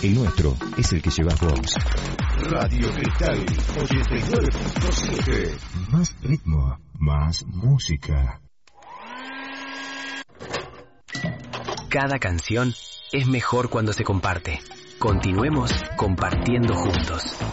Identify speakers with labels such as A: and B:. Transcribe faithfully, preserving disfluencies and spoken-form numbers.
A: El nuestro es el que llevas vos.
B: Radio Cristal ochenta y nueve punto siete.
A: Más ritmo, más música.
C: Cada canción es mejor cuando se comparte. Continuemos compartiendo juntos.